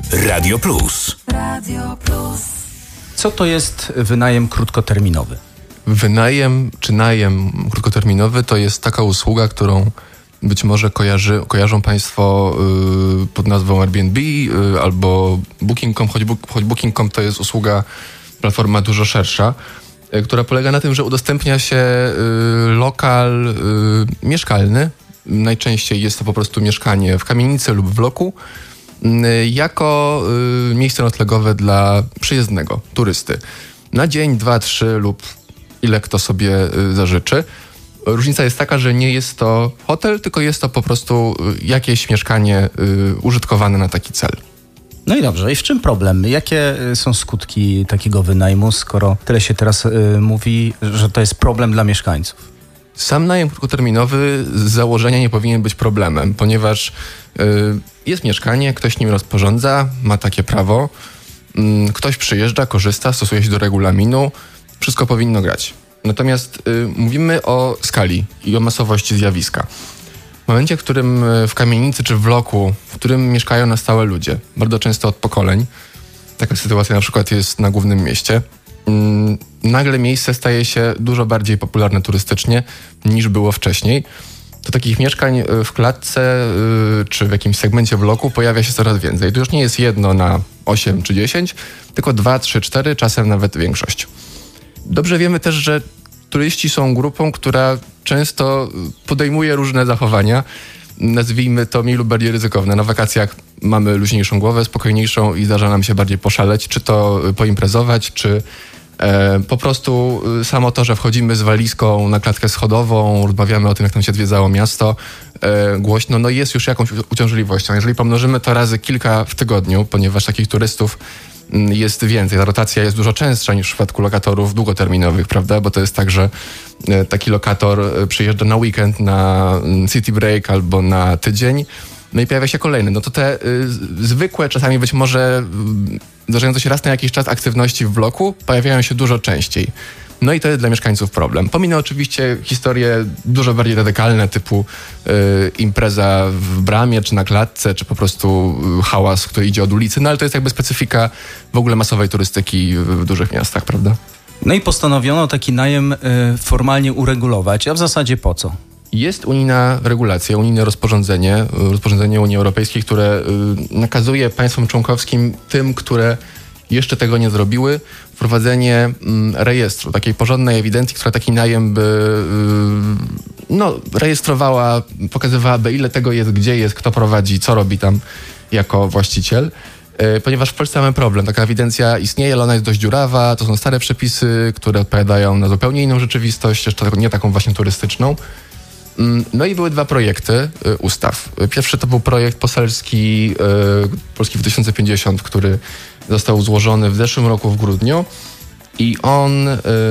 Radio Plus. Radio Plus. Co to jest wynajem krótkoterminowy? Wynajem czy najem krótkoterminowy to jest taka usługa, którą być może kojarzą Państwo pod nazwą Airbnb albo Booking.com, choć Booking.com to jest usługa, platforma dużo szersza, która polega na tym, że udostępnia się lokal mieszkalny. Najczęściej jest to po prostu mieszkanie w kamienicy lub w loku, jako miejsce noclegowe dla przyjezdnego turysty. Na dzień, 2, 3 lub ile kto sobie zażyczy. Różnica jest taka, że nie jest to hotel, tylko jest to po prostu jakieś mieszkanie użytkowane na taki cel. No i dobrze, i w czym problem? Jakie są skutki takiego wynajmu, skoro tyle się teraz mówi, że to jest problem dla mieszkańców? Sam najem krótkoterminowy z założenia nie powinien być problemem, ponieważ jest mieszkanie, ktoś nim rozporządza, ma takie prawo, ktoś przyjeżdża, korzysta, stosuje się do regulaminu, wszystko powinno grać. Natomiast mówimy o skali i o masowości zjawiska. W momencie, w którym w kamienicy czy w bloku, w którym mieszkają na stałe ludzie, bardzo często od pokoleń, taka sytuacja na przykład jest na głównym mieście, nagle miejsce staje się dużo bardziej popularne turystycznie niż było wcześniej, to takich mieszkań w klatce czy w jakimś segmencie bloku pojawia się coraz więcej. To już nie jest jedno na 8 czy 10, tylko 2, 3, 4, czasem nawet większość. Dobrze wiemy też, że turyści są grupą, która często podejmuje różne zachowania, nazwijmy to mniej lub bardziej ryzykowne. Na wakacjach mamy luźniejszą głowę, spokojniejszą i zdarza nam się bardziej poszaleć, czy to poimprezować, czy po prostu samo to, że wchodzimy z walizką na klatkę schodową, rozmawiamy o tym, jak nam się zwiedzało miasto głośno, no jest już jakąś uciążliwością. Jeżeli pomnożymy to razy kilka w tygodniu, ponieważ takich turystów jest więcej, ta rotacja jest dużo częstsza niż w przypadku lokatorów długoterminowych, prawda? Bo to jest tak, że taki lokator przyjeżdża na weekend, na city break albo na tydzień, no i pojawia się kolejny. No to te zwykłe, czasami być może zdarzające się raz na jakiś czas aktywności w bloku pojawiają się dużo częściej. No i to jest dla mieszkańców problem. Pominę oczywiście historie dużo bardziej radykalne, typu impreza w bramie, czy na klatce, czy po prostu hałas, który idzie od ulicy, no ale to jest jakby specyfika w ogóle masowej turystyki w dużych miastach, prawda? No i postanowiono taki najem formalnie uregulować, a w zasadzie po co? Jest unijna regulacja, unijne rozporządzenie Unii Europejskiej, które nakazuje państwom członkowskim, tym, które jeszcze tego nie zrobiły, wprowadzenie rejestru, takiej porządnej ewidencji, która taki najem by rejestrowała, pokazywałaby, ile tego jest, gdzie jest, kto prowadzi, co robi tam jako właściciel. Ponieważ w Polsce mamy problem. Taka ewidencja istnieje, ale ona jest dość dziurawa, to są stare przepisy, które odpowiadają na zupełnie inną rzeczywistość, jeszcze nie taką właśnie turystyczną. No i były 2 projekty ustaw. Pierwszy to był projekt poselski Polski 2050, który został złożony w zeszłym roku w grudniu i on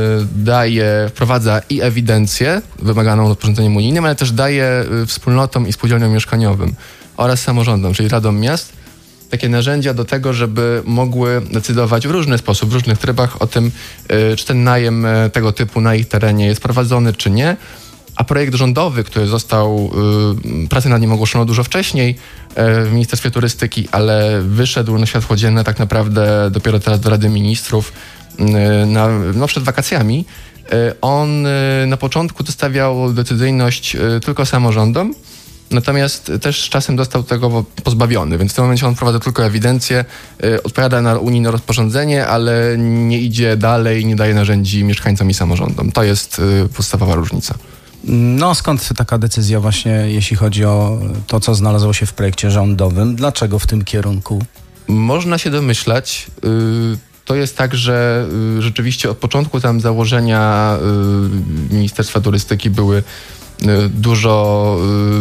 wprowadza i ewidencję wymaganą rozporządzeniem unijnym, ale też daje wspólnotom i spółdzielniom mieszkaniowym oraz samorządom, czyli radom miast, takie narzędzia do tego, żeby mogły decydować w różny sposób, w różnych trybach o tym, czy ten najem tego typu na ich terenie jest prowadzony, czy nie. A projekt rządowy, który został, pracę nad nim ogłoszono dużo wcześniej w Ministerstwie Turystyki, ale wyszedł na światło dzienne tak naprawdę dopiero teraz do Rady Ministrów przed wakacjami. On na początku zostawiał decyzyjność tylko samorządom, natomiast też z czasem został tego pozbawiony, więc w tym momencie on prowadzi tylko ewidencję, odpowiada na unijne rozporządzenie, ale nie idzie dalej, nie daje narzędzi mieszkańcom i samorządom. To jest podstawowa różnica. No skąd taka decyzja właśnie, jeśli chodzi o to, co znalazło się w projekcie rządowym? Dlaczego w tym kierunku? Można się domyślać. To jest tak, że rzeczywiście od początku tam założenia Ministerstwa Turystyki były dużo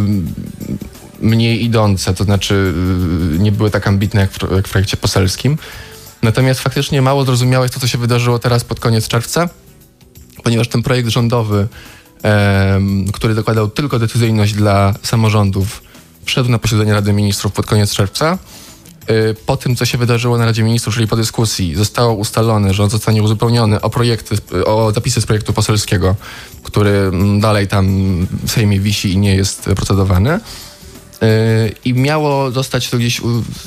mniej idące, to znaczy nie były tak ambitne jak w projekcie poselskim. Natomiast faktycznie mało zrozumiałe jest to, co się wydarzyło teraz pod koniec czerwca, ponieważ ten projekt rządowy, który zakładał tylko decyzyjność dla samorządów, wszedł na posiedzenie Rady Ministrów pod koniec czerwca. Po tym, co się wydarzyło na Radzie Ministrów, czyli po dyskusji, zostało ustalone, że on zostanie uzupełniony o zapisy z projektu poselskiego, który dalej tam w Sejmie wisi i nie jest procedowany. I miało zostać to gdzieś